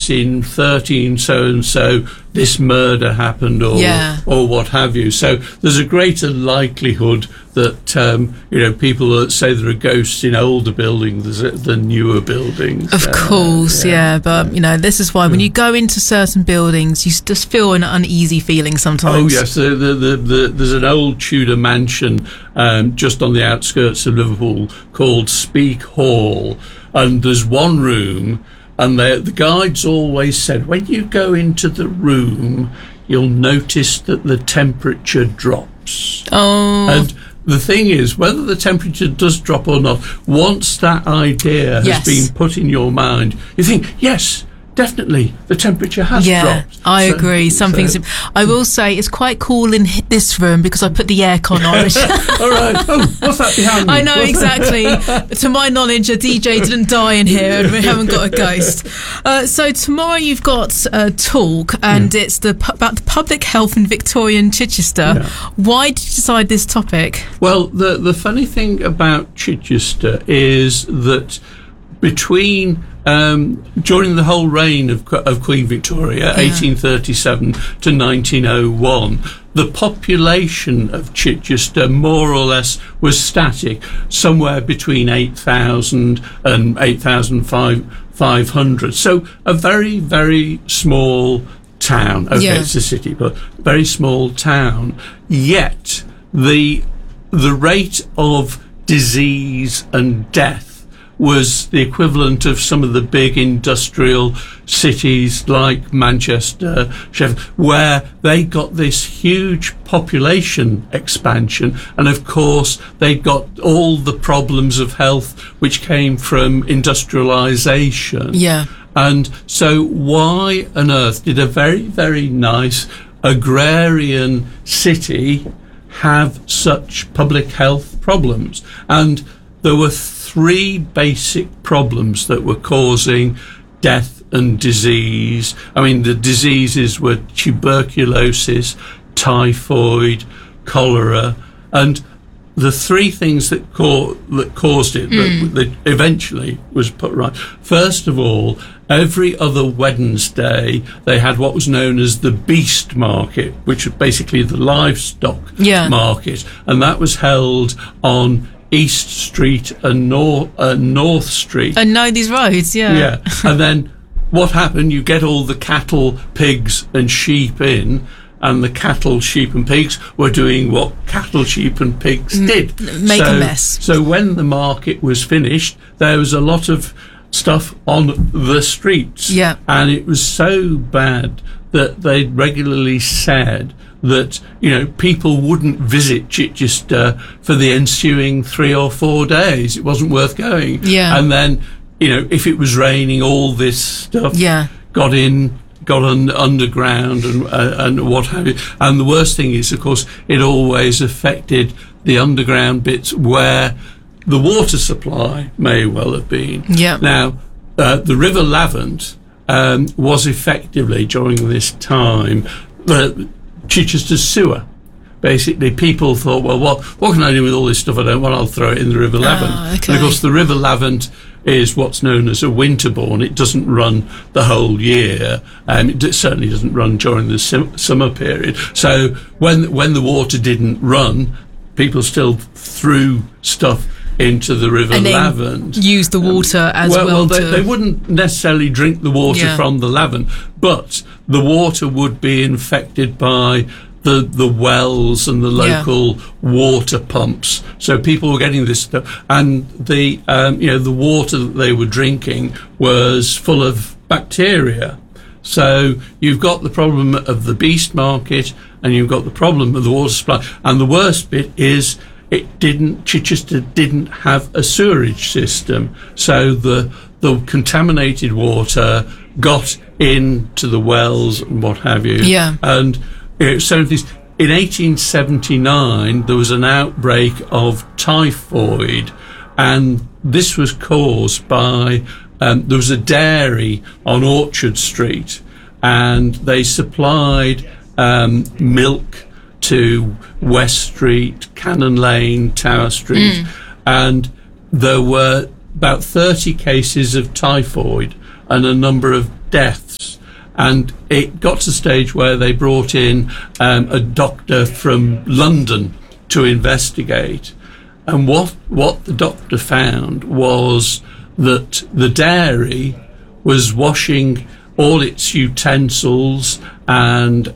yes, in 13 so-and-so, this murder happened, or what have you. So there's a greater likelihood that, people that say there are ghosts in older buildings than newer buildings. Of course, but, this is why when you go into certain buildings, you just feel an uneasy feeling sometimes. Oh, yes, there's an old Tudor mansion just on the outskirts of Liverpool called Speke Hall, and there's one room, and the guides always said, when you go into the room, you'll notice that the temperature drops. Oh. And the thing is, whether the temperature does drop or not, once that idea has been put in your mind, you think, yes, definitely, the temperature has dropped. I agree. I will say it's quite cool in this room because I put the aircon on. All right. Oh, what's that behind me? I know, exactly. To my knowledge, a DJ didn't die in here and we haven't got a ghost. So tomorrow you've got a talk, and it's about the public health in Victorian Chichester. Yeah. Why did you decide this topic? Well, the funny thing about Chichester is that between during the whole reign of Queen Victoria, 1837 to 1901, the population of Chichester more or less was static, somewhere between 8,000 and 8,500. So a very, very small town. Okay, it's a city, but very small town. Yet the rate of disease and death was the equivalent of some of the big industrial cities like Manchester, Sheffield, where they got this huge population expansion, and of course they got all the problems of health which came from industrialisation. Yeah. And so why on earth did a very, very nice agrarian city have such public health problems? And there were three basic problems that were causing death and disease. I mean, the diseases were tuberculosis, typhoid, cholera, and the three things that caused it, that eventually was put right. First of all, every other Wednesday, they had what was known as the Beast Market, which was basically the livestock market, and that was held on East Street and North Street. I know these roads, Yeah. And then what happened? You get all the cattle, pigs and sheep in, and the cattle, sheep and pigs were doing what cattle, sheep and pigs did. Make a mess. So when the market was finished, there was a lot of stuff on the streets. Yeah. And it was so bad that they regularly said that, people wouldn't visit Chichester for the ensuing 3 or 4 days. It wasn't worth going. Yeah. And then, if it was raining, all this stuff got underground and what have you. And the worst thing is, of course, it always affected the underground bits where the water supply may well have been. Yeah. Now, the River Lavant was effectively, during this time, Chichester's sewer. Basically, people thought, well, what can I do with all this stuff I don't want? I'll throw it in the River Lavant. Okay. And of course, the River Lavant is what's known as a winterbourne. It doesn't run the whole year. It certainly doesn't run during the summer period. So when the water didn't run, people still threw stuff into the River Lavant. Use the water as well. Well, they wouldn't necessarily drink the water from the Lavant, but the water would be infected by the wells and the local water pumps. So people were getting this stuff, and the water that they were drinking was full of bacteria. So you've got the problem of the Beast Market, and you've got the problem of the water supply. And the worst bit is Chichester didn't have a sewerage system, so the contaminated water got into the wells and what have you. Yeah. And so in 1879 there was an outbreak of typhoid, and this was caused by there was a dairy on Orchard Street, and they supplied milk to West Street, Cannon Lane, Tower Street, and there were about 30 cases of typhoid and a number of deaths. And it got to the stage where they brought in a doctor from London to investigate. And what the doctor found was that the dairy was washing all its utensils and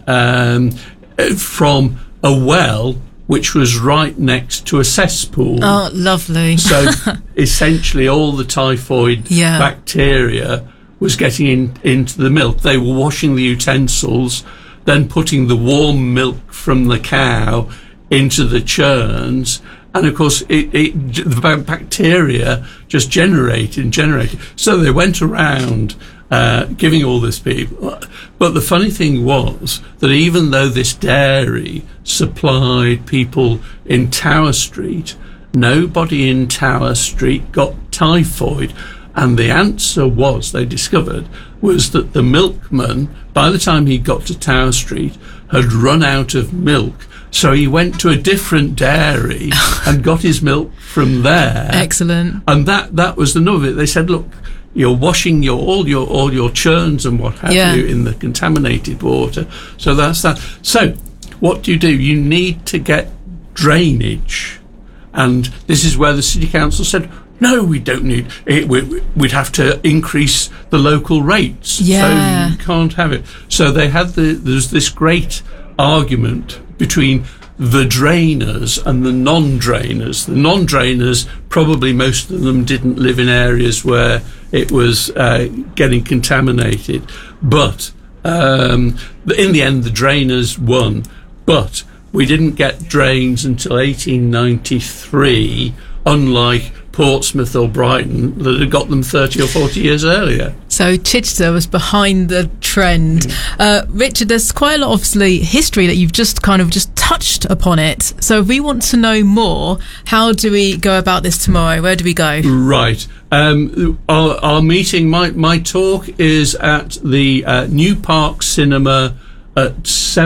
from a well which was right next to a cesspool. Oh, lovely. So essentially all the typhoid bacteria was getting into the milk. They were washing the utensils, then putting the warm milk from the cow into the churns, and of course the bacteria just generated. So they went around giving all this people. But the funny thing was that even though this dairy supplied people in Tower Street, nobody in Tower Street got typhoid. And the answer they discovered was that the milkman, by the time he got to Tower Street, had run out of milk. So he went to a different dairy and got his milk from there. Excellent. And that was the nub of it. They said, look, you're washing all your churns and what have you in the contaminated water. So that's that. So what do? You need to get drainage. And this is where the City Council said, no, we don't need it. We'd have to increase the local rates. Yeah. So you can't have it. So they had there's this great argument between the drainers and the non-drainers. The non-drainers, probably most of them didn't live in areas where it was getting contaminated. But in the end, the drainers won. But we didn't get drains until 1893, unlike Portsmouth or Brighton that had got them 30 or 40 years earlier. So Chichester was behind the trend. Richard, there's quite a lot, obviously, history that you've just touched upon it. So if we want to know more, how do we go about this tomorrow? Where do we go? Right. Our meeting, my talk is at the New Park Cinema at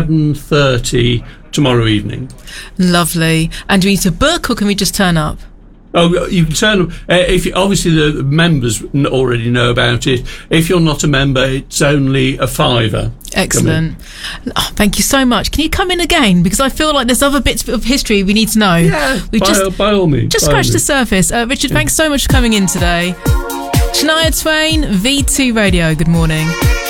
7:30 tomorrow evening. Lovely. And do we need to book or can we just turn up? Oh, you can turn up. Obviously the members already know about it. If you're not a member, it's only a £5. Excellent. Oh, thank you so much. Can you come in again? Because I feel like there's other bits of history we need to know. Yeah, by all means. Just scratched the surface. Richard, thanks so much for coming in today. Shania Twain, V2 Radio. Good morning.